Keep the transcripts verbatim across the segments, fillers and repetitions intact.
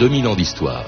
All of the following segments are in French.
deux mille ans d'histoire.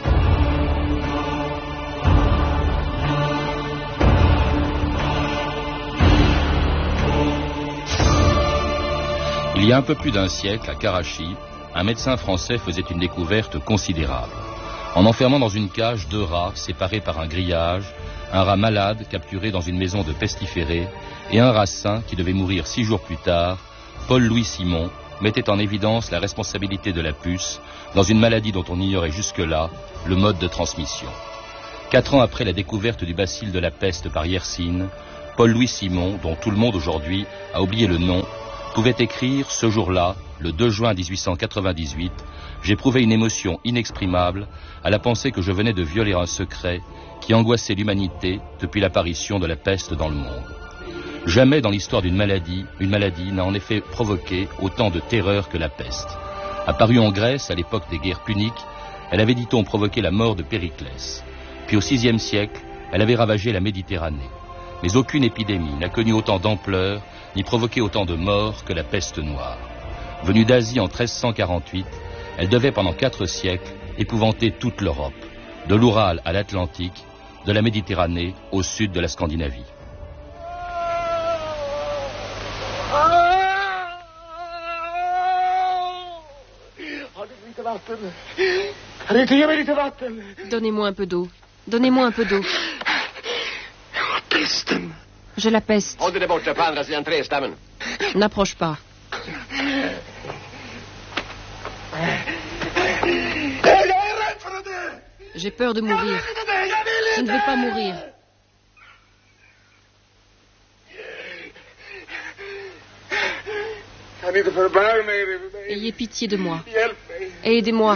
Il y a un peu plus d'un siècle, à Karachi, un médecin français faisait une découverte considérable. En enfermant dans une cage deux rats séparés par un grillage, un rat malade capturé dans une maison de pestiférés et un rat sain qui devait mourir six jours plus tard, Paul-Louis Simon mettait en évidence la responsabilité de la puce dans une maladie dont on ignorait jusque-là le mode de transmission. Quatre ans après la découverte du bacille de la peste par Yersin, Paul-Louis Simon, dont tout le monde aujourd'hui a oublié le nom, pouvait écrire ce jour-là, le deux juin mille huit cent quatre-vingt-dix-huit, j'éprouvais une émotion inexprimable à la pensée que je venais de violer un secret qui angoissait l'humanité depuis l'apparition de la peste dans le monde. Jamais dans l'histoire d'une maladie, une maladie n'a en effet provoqué autant de terreur que la peste. Apparue en Grèce à l'époque des guerres puniques, elle avait, dit-on, provoqué la mort de Périclès. Puis au sixième siècle, elle avait ravagé la Méditerranée. Mais aucune épidémie n'a connu autant d'ampleur ni provoqué autant de morts que la peste noire. Venue d'Asie en treize cent quarante-huit, elle devait pendant quatre siècles épouvanter toute l'Europe, de l'Oural à l'Atlantique, de la Méditerranée au sud de la Scandinavie. Donnez-moi un peu d'eau. Donnez-moi un peu d'eau. Je la peste. N'approche pas. J'ai peur de mourir. Je ne veux pas mourir. Ayez pitié de moi. Aidez-moi.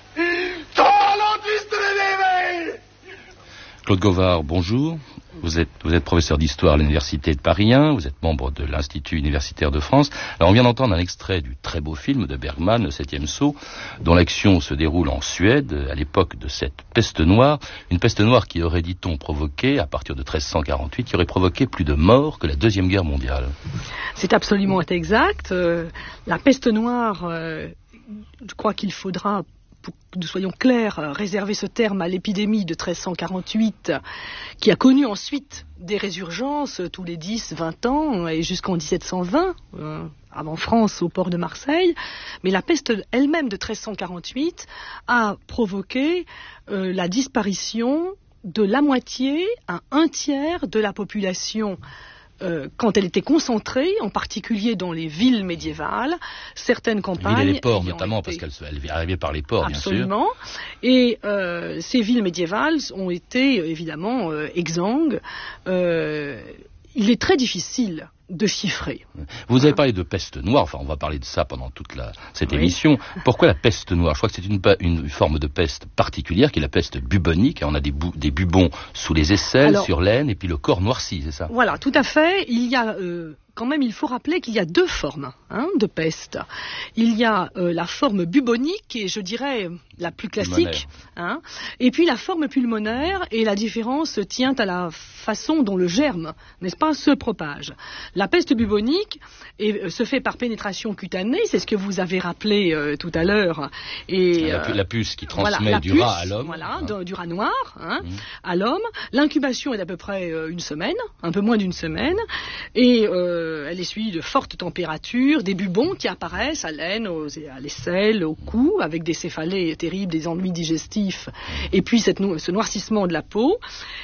Claude Gauvard, bonjour. Vous êtes, vous êtes professeur d'histoire à l'Université de Paris un, vous êtes membre de l'Institut universitaire de France. Alors on vient d'entendre un extrait du très beau film de Bergman, Le Septième Sceau, dont l'action se déroule en Suède, à l'époque de cette peste noire. Une peste noire qui aurait, dit-on, provoqué, à partir de treize cent quarante-huit, qui aurait provoqué plus de morts que la Deuxième Guerre mondiale. C'est absolument exact. Euh, la peste noire, euh, je crois qu'il faudra, pour que nous soyons clairs, réserver ce terme à l'épidémie de treize cent quarante-huit, qui a connu ensuite des résurgences tous les dix, vingt ans, et jusqu'en dix-sept cent vingt, euh, en France, au port de Marseille. Mais la peste elle-même de treize cent quarante-huit a provoqué euh, la disparition de la moitié à un tiers de la population Euh, quand elle était concentrée, en particulier dans les villes médiévales, certaines campagnes... Villes et les ports notamment, été... parce qu'elle arrivait par les ports, Absolument. Bien sûr. Et euh, ces villes médiévales ont été évidemment euh, exsangues. Euh, il est très difficile de chiffrer. Vous avez parlé de peste noire, enfin on va parler de ça pendant toute la, cette oui. émission. Pourquoi la peste noire? Je crois que c'est une, une forme de peste particulière qui est la peste bubonique. On a des, bou, des bubons sous les aisselles, Alors, sur l'aine, et puis le corps noirci, c'est ça? Voilà, tout à fait. Il y a... Euh, Quand même, il faut rappeler qu'il y a deux formes hein, de peste. Il y a euh, la forme bubonique, et je dirais la plus classique, hein, et puis la forme pulmonaire, et la différence tient à la façon dont le germe, n'est-ce pas, se propage. La peste bubonique est, se fait par pénétration cutanée, c'est ce que vous avez rappelé euh, tout à l'heure. Et, la, euh, la puce qui transmet voilà, du puce, rat à l'homme. Voilà, hein. de, du rat noir hein, mmh. à l'homme. L'incubation est d'à peu près euh, une semaine, un peu moins d'une semaine, et... Euh, elle est suivie de fortes températures, des bubons qui apparaissent à l'aine, aux, à l'aisselle, au cou, avec des céphalées terribles, des ennuis digestifs, et puis cette no- ce noircissement de la peau.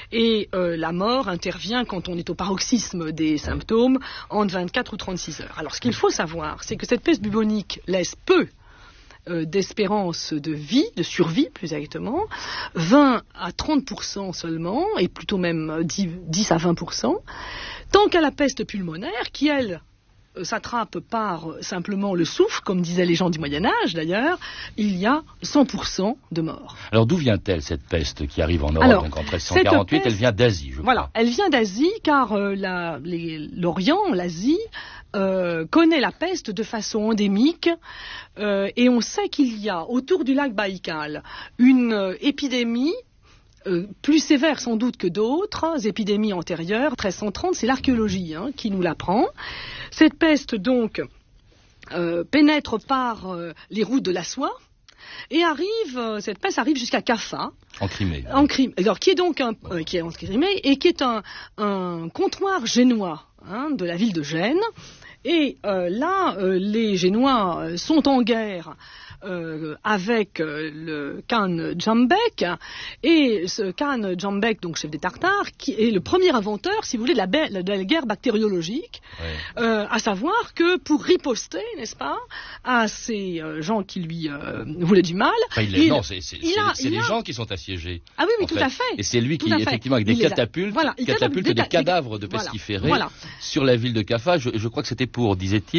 Et euh, la mort intervient quand on est au paroxysme des symptômes, entre vingt-quatre ou trente-six heures. Alors ce qu'il faut savoir, c'est que cette peste bubonique laisse peu Euh, d'espérance de vie, de survie plus exactement, vingt à trente pour cent seulement, et plutôt même dix à vingt pour cent, tant qu'à la peste pulmonaire, qui elle euh, s'attrape par euh, simplement le souffle, comme disaient les gens du Moyen-Âge d'ailleurs, il y a cent pour cent de morts. Alors d'où vient-elle cette peste qui arrive en Europe? Alors, donc en treize cent quarante-huit, peste, elle vient d'Asie, je voilà, crois. Elle vient d'Asie car euh, la, les, l'Orient, l'Asie, Euh, connaît la peste de façon endémique euh, et on sait qu'il y a autour du lac Baïkal une euh, épidémie euh, plus sévère sans doute que d'autres épidémies antérieures. treize cent trente, c'est l'archéologie hein, qui nous l'apprend. Cette peste donc euh, pénètre par euh, les routes de la soie et arrive, euh, cette peste arrive jusqu'à Kaffa. En Crimée. En Crimée. Alors, qui est donc un, euh, qui est en Crimée et qui est un, un comptoir génois, hein, de la ville de Gênes. Et euh, là, euh, les Génois sont en guerre euh, avec euh, le Khan Djambek, et ce Khan Djambek, donc chef des Tartares, qui est le premier inventeur, si vous voulez, de la, de la guerre bactériologique, ouais. euh, à savoir que pour riposter, n'est-ce pas, à ces euh, gens qui lui euh, voulaient du mal... Enfin, il, il, non, c'est les a... gens qui sont assiégés. Ah oui, oui, tout fait. à fait. Et c'est lui qui, effectivement, avec des il catapultes, a... voilà, catapulte des, des cadavres de pestiférés voilà, voilà. sur la ville de Kaffa. Je, je crois que c'était pour, disait-il,